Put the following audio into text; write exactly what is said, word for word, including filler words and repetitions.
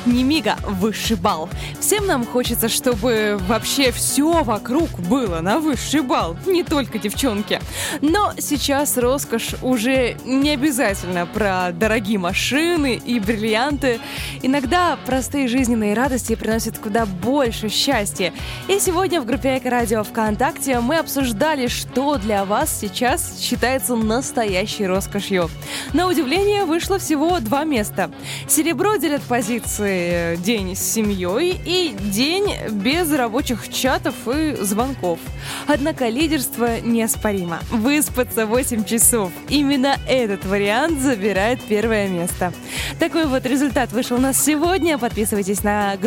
Немига – высший балл. Всем нам хочется, чтобы вообще все вокруг было на высший балл, не только девчонки. Но сейчас роскошь уже не обязательно про дорогие машины и бриллианты. Иногда простые жизненные радости приносят куда больше счастья. И сегодня в группе Эко-радио ВКонтакте мы обсуждали, что для вас сейчас считается настоящей роскошью. На удивление вышло всего два места. Серебро делят позиции день с семьей и день без рабочих чатов и звонков. Однако лидерство неоспоримо. Выспаться восемь часов. Именно этот вариант забирает первое место. Такой вот результат вышел у нас сегодня. Подписывайтесь на группу